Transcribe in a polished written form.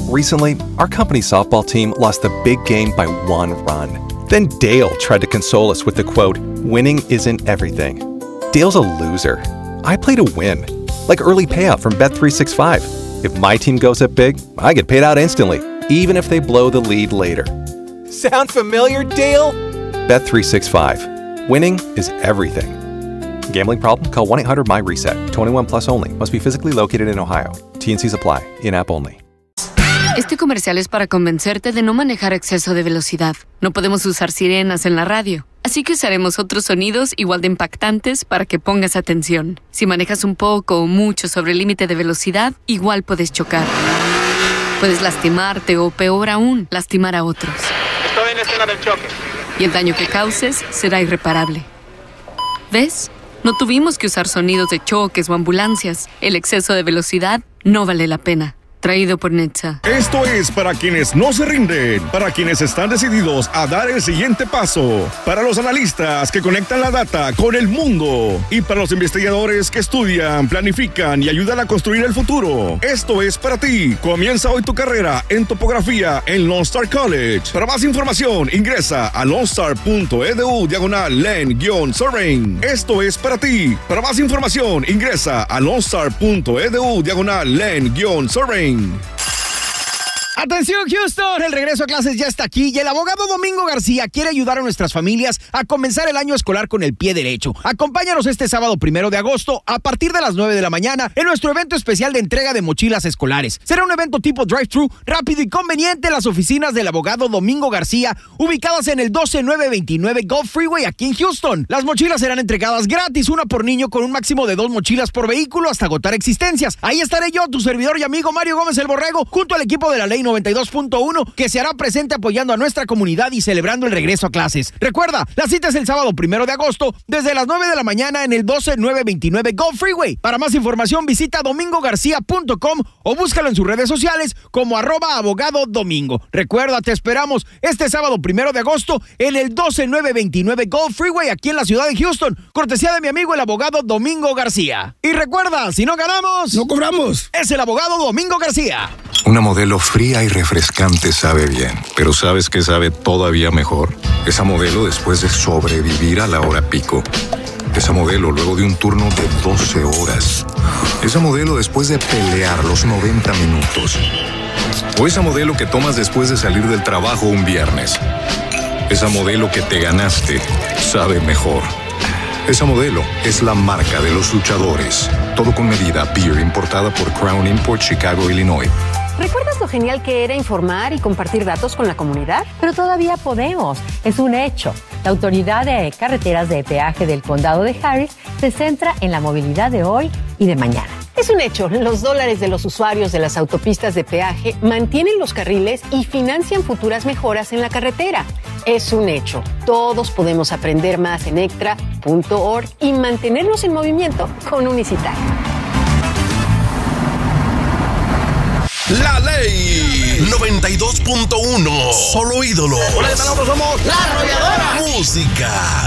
Recently, our company's softball team lost the big game by 1 run. Then Dale tried to console us with the quote, "Winning isn't everything." Dale's a loser. I play to win. Like early payout from Bet365. If my team goes up big, I get paid out instantly, even if they blow the lead later. Sound familiar, Dale? Bet365. Winning is everything. Gambling problem? Call 1-800-MY-RESET. 21 plus only. Must be physically located in Ohio. T&Cs apply. In-app only. Este comercial es para convencerte de no manejar a exceso de velocidad. No podemos usar sirenas en la radio. Así que usaremos otros sonidos igual de impactantes para que pongas atención. Si manejas un poco o mucho sobre el límite de velocidad, igual puedes chocar. Puedes lastimarte o, peor aún, lastimar a otros. Estoy en la escena del choque. Y el daño que causes será irreparable. ¿Ves? No tuvimos que usar sonidos de choques o ambulancias. El exceso de velocidad no vale la pena. Traído por NHTSA. Esto es para quienes no se rinden, para quienes están decididos a dar el siguiente paso, para los analistas que conectan la data con el mundo y para los investigadores que estudian, planifican y ayudan a construir el futuro. Esto es para ti. Comienza hoy tu carrera en topografía en Lone Star College. Para más información, ingresa a lonestar.edu/len-sorain. Esto es para ti. Para más información, ingresa a lonestar.edu/len-sorain. Atención Houston, el regreso a clases ya está aquí y el abogado Domingo García quiere ayudar a nuestras familias a comenzar el año escolar con el pie derecho. Acompáñanos este sábado 1 de agosto a partir de las 9 de la mañana en nuestro evento especial de entrega de mochilas escolares. Será un evento tipo drive-thru, rápido y conveniente en las oficinas del abogado Domingo García, ubicadas en el 12929 Gulf Freeway aquí en Houston. Las mochilas serán entregadas gratis, una por niño con un máximo de 2 mochilas por vehículo hasta agotar existencias. Ahí estaré yo, tu servidor y amigo Mario Gómez el Borrego, junto al equipo de la Ley 92.1 que se hará presente apoyando a nuestra comunidad y celebrando el regreso a clases. Recuerda, la cita es el sábado 1 de agosto desde las 9 de la mañana en el 12929 Gulf Freeway. Para más información visita domingogarcia.com o búscalo en sus redes sociales como @abogadodomingo. Recuerda, te esperamos este sábado 1 de agosto en el 12929 Gulf Freeway aquí en la ciudad de Houston, cortesía de mi amigo el abogado Domingo García. Y recuerda, si no ganamos, no cobramos. Es el abogado Domingo García. Una Modelo fría y refrescante sabe bien, pero ¿sabes qué sabe todavía mejor? Esa Modelo después de sobrevivir a la hora pico. Esa Modelo luego de un turno de 12 horas. Esa Modelo después de pelear los 90 minutos. O esa Modelo que tomas después de salir del trabajo un viernes. Esa Modelo que te ganaste sabe mejor. Esa Modelo es la marca de los luchadores. Todo con medida. Beer importada por Crown Import, Chicago, Illinois. ¿Recuerdas lo genial que era informar y compartir datos con la comunidad? Pero todavía podemos. Es un hecho. La Autoridad de Carreteras de Peaje del Condado de Harris se centra en la movilidad de hoy y de mañana. Es un hecho. Los dólares de los usuarios de las autopistas de peaje mantienen los carriles y financian futuras mejoras en la carretera. Es un hecho. Todos podemos aprender más en extra.org y mantenernos en movimiento con Unicitac. La Ley 92.1. Solo ídolos. Hola, nosotros somos La Arrolladora. Música